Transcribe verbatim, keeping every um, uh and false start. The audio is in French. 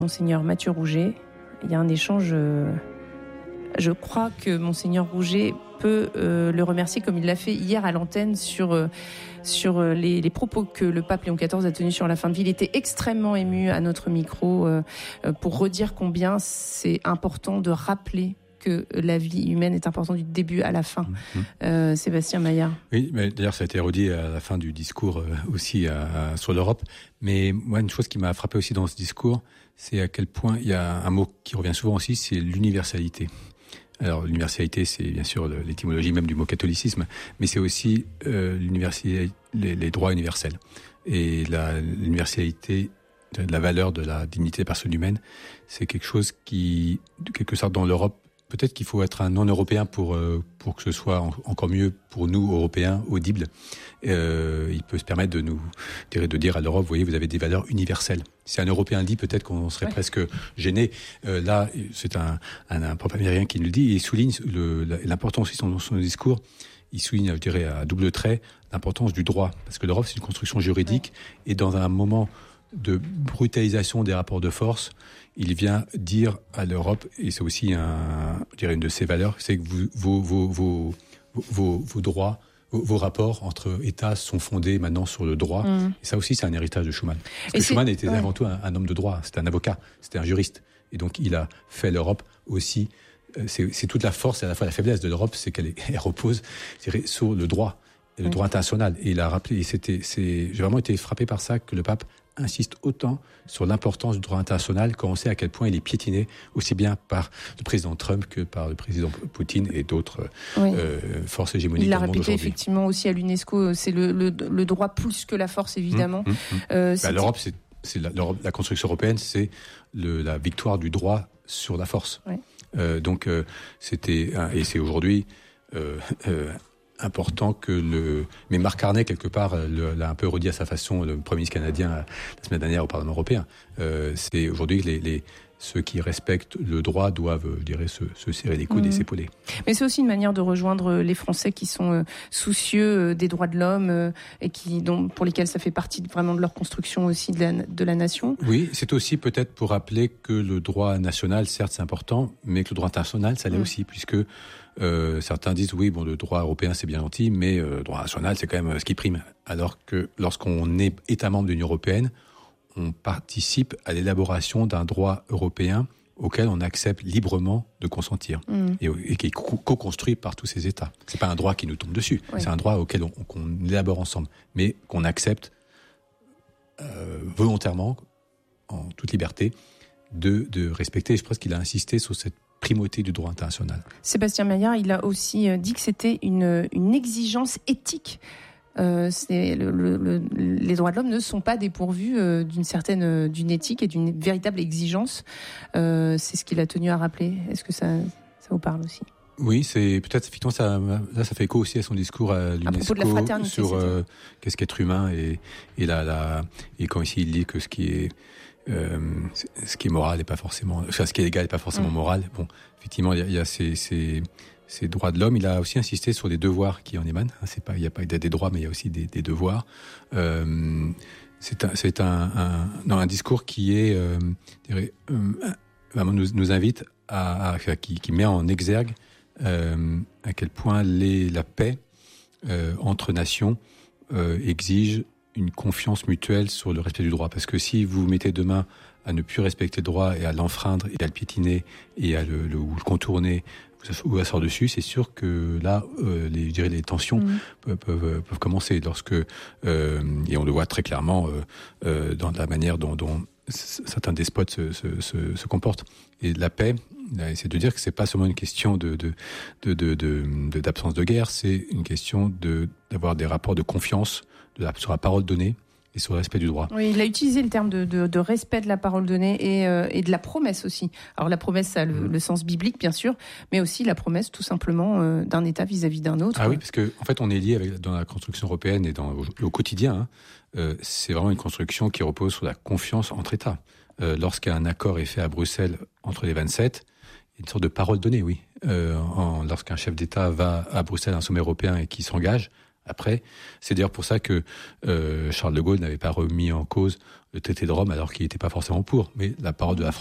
Monseigneur Mathieu Rouget, il y a un échange. Euh, je crois que Monseigneur Rouget peut euh, le remercier comme il l'a fait hier à l'antenne sur, euh, sur euh, les, les propos que le pape Léon quatorze a tenus sur la fin de vie. Il était extrêmement ému à notre micro euh, pour redire combien c'est important de rappeler que la vie humaine est importante du début à la fin. Mmh. Euh, Sébastien Maillard. Oui, mais d'ailleurs ça a été redit à la fin du discours euh, aussi à, à, sur l'Europe. Mais moi, une chose qui m'a frappé aussi dans ce discours, c'est à quel point il y a un mot qui revient souvent aussi, c'est l'universalité. Alors l'universalité, c'est bien sûr l'étymologie même du mot catholicisme, mais c'est aussi euh, l'universalité, les, les droits universels. Et la, l'universalité de la valeur de la dignité des personnes humaines, c'est quelque chose qui, de quelque sorte dans l'Europe, peut-être qu'il faut être un non-européen pour euh, pour que ce soit en, encore mieux pour nous Européens audible. Euh, il peut se permettre de nous de, de dire à l'Europe, vous voyez, vous avez des valeurs universelles. Si un Européen le dit, peut-être qu'on serait ouais. presque gêné. Euh, là, c'est un un, un prophète américain qui nous le dit et il souligne le, l'importance aussi dans son discours. Il souligne, je dirais, à double trait, l'importance du droit, parce que l'Europe c'est une construction juridique ouais. et dans un moment de brutalisation des rapports de force, il vient dire à l'Europe, et c'est aussi un, je dirais une de ses valeurs, c'est que vous, vos, vos, vos, vos, vos droits, vos, vos rapports entre États sont fondés maintenant sur le droit. Mmh. Et ça aussi, c'est un héritage de Schuman. Parce et que Schuman était ouais. avant tout un, un homme de droit, c'était un avocat, c'était un juriste. Et donc, il a fait l'Europe aussi. C'est, c'est toute la force et à la fois la faiblesse de l'Europe, c'est qu'elle est, elle repose, je dirais, sur le droit, le droit mmh. international. Et il a rappelé, et c'était, c'est, j'ai vraiment été frappé par ça que le pape insiste autant sur l'importance du droit international quand on sait à quel point il est piétiné aussi bien par le président Trump que par le président Poutine et d'autres oui. euh, forces hégémoniques dans le monde aujourd'hui. Il l'a répété effectivement aussi à l'UNESCO, c'est le, le, le droit plus que la force évidemment. Mmh, mmh, mmh. Euh, bah, l'Europe, c'est, c'est la, la construction européenne, c'est le, la victoire du droit sur la force. Oui. Euh, donc euh, c'était et c'est aujourd'hui euh, euh, important que le... Mais Marc Carney, quelque part, le, l'a un peu redit à sa façon, le Premier ministre canadien, la semaine dernière au Parlement européen. Euh, c'est aujourd'hui les, les, ceux qui respectent le droit doivent, je dirais, se, se serrer les coudes mmh. et s'épauler. Mais c'est aussi une manière de rejoindre les Français qui sont soucieux des droits de l'homme et qui, dont, pour lesquels ça fait partie vraiment de leur construction aussi de la, de la nation. Oui, c'est aussi peut-être pour rappeler que le droit national, certes, c'est important, mais que le droit international, ça l'est mmh. aussi, puisque Euh, certains disent oui, bon, le droit européen c'est bien gentil, mais euh, le droit national c'est quand même ce qui prime. Alors que lorsqu'on est État membre de l'Union européenne, on participe à l'élaboration d'un droit européen auquel on accepte librement de consentir mmh. et, et qui est co-construit par tous ces États. C'est pas un droit qui nous tombe dessus, oui. c'est un droit auquel on, qu'on élabore ensemble, mais qu'on accepte euh, volontairement, en toute liberté, de, de respecter. Je pense qu'il a insisté sur cette primauté du droit international. Sébastien Maillard, il a aussi dit que c'était une, une exigence éthique. Euh, c'est le, le, le, les droits de l'homme ne sont pas dépourvus euh, d'une certaine d'une éthique et d'une véritable exigence. Euh, c'est ce qu'il a tenu à rappeler. Est-ce que ça, ça vous parle aussi ? Oui, c'est peut-être effectivement ça. Là, ça fait écho aussi à son discours à l'UNESCO à sur euh, qu'est-ce qu'être humain et et la, la et quand ici il dit que ce qui est Euh, ce qui est moral n'est pas forcément, enfin, ce qui est légal n'est pas forcément mmh. moral. Bon, effectivement, il y a, il y a ces, ces, ces droits de l'homme. Il a aussi insisté sur les devoirs qui en émanent. C'est pas, il y a pas des droits, mais il y a aussi des, des devoirs. Euh, c'est un, c'est un, un, non, un discours qui est, euh, dirais, euh, vraiment nous, nous invite à, à qui, qui met en exergue euh, à quel point les, la paix euh, entre nations euh, exige une confiance mutuelle sur le respect du droit. Parce que si vous vous mettez demain à ne plus respecter le droit et à l'enfreindre et à le piétiner et à le, le, ou le contourner ou à s'asseoir dessus, c'est sûr que là, euh, les, je dirais, les tensions mmh. peuvent, peuvent, peuvent commencer. Lorsque, euh, et on le voit très clairement euh, euh, dans la manière dont, dont certains despotes se, se, se, se comportent. Et la paix, c'est de dire que c'est pas seulement une question de, de, de, de, de, de d'absence de guerre, c'est une question de, d'avoir des rapports de confiance de la, sur la parole donnée et sur le respect du droit. Oui, il a utilisé le terme de, de, de respect de la parole donnée et, euh, et de la promesse aussi. Alors la promesse, ça a le, mmh. le sens biblique, bien sûr, mais aussi la promesse tout simplement euh, d'un État vis-à-vis d'un autre. Ah oui, parce que en fait, on est lié avec, dans la construction européenne et dans, au, au quotidien. Hein, euh, c'est vraiment une construction qui repose sur la confiance entre États. Euh, lorsqu'un accord est fait à Bruxelles entre les vingt-sept, il y a une sorte de parole donnée, oui. Euh, en, lorsqu'un chef d'État va à Bruxelles, à un sommet européen, et qui s'engage après. C'est d'ailleurs pour ça que euh, Charles de Gaulle n'avait pas remis en cause le traité de Rome alors qu'il n'était pas forcément pour. Mais la parole de la France